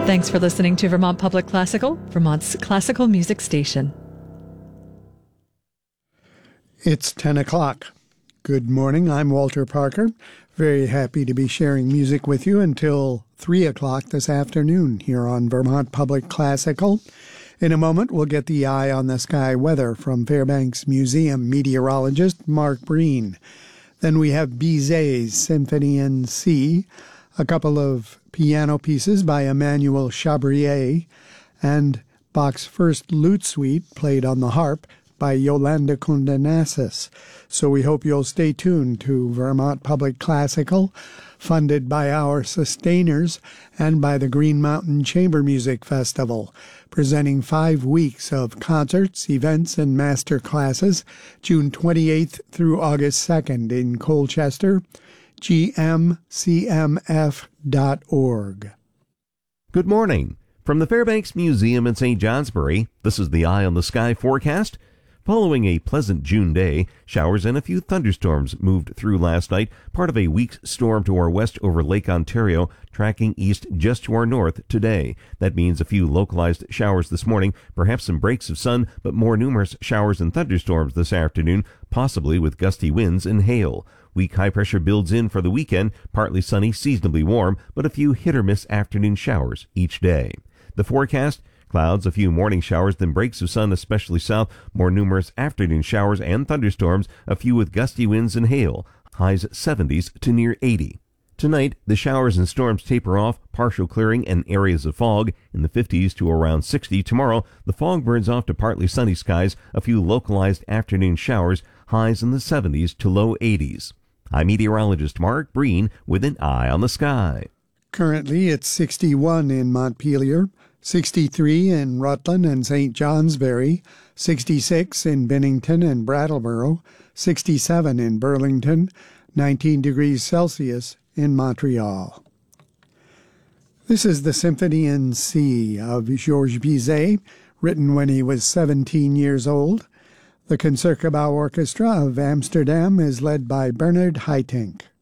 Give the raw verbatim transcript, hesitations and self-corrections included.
Thanks for listening to Vermont Public Classical, Vermont's classical music station. It's ten o'clock. Good morning. I'm Walter Parker. Very happy to be sharing music with you until three o'clock this afternoon here on Vermont Public Classical. In a moment, we'll get the eye on the sky weather from Fairbanks Museum meteorologist Mark Breen. Then we have Bizet's Symphony in C, a couple of piano pieces by Emmanuel Chabrier, and Bach's first lute suite played on the harp by Yolanda Kundanassis. So we hope you'll stay tuned to Vermont Public Classical, funded by our sustainers and by the Green Mountain Chamber Music Festival, presenting five weeks of concerts, events, and master classes, June twenty-eighth through August second in Colchester, g m c m f dot org. Good morning. From the Fairbanks Museum in Saint Johnsbury, this is the Eye on the Sky forecast. Following a pleasant June day, showers and a few thunderstorms moved through last night, part of a weak storm to our west over Lake Ontario, tracking east just to our north today. That means a few localized showers this morning, perhaps some breaks of sun, but more numerous showers and thunderstorms this afternoon, possibly with gusty winds and hail. Weak high pressure builds in for the weekend, partly sunny, seasonably warm, but a few hit-or-miss afternoon showers each day. The forecast: clouds, a few morning showers, then breaks of sun, especially south, more numerous afternoon showers and thunderstorms, a few with gusty winds and hail, highs seventies to near eighty. Tonight, the showers and storms taper off, partial clearing and areas of fog in the fifties to around sixty. Tomorrow, the fog burns off to partly sunny skies, a few localized afternoon showers, highs in the seventies to low eighties. I'm meteorologist Mark Breen with an eye on the sky. Currently, it's sixty-one in Montpelier, sixty-three in Rutland and Saint Johnsbury, sixty-six in Bennington and Brattleboro, sixty-seven in Burlington, nineteen degrees Celsius in Montreal. This is the Symphony in C of Georges Bizet, written when he was seventeen years old. The Concertgebouw Orchestra of Amsterdam is led by Bernard Haitink.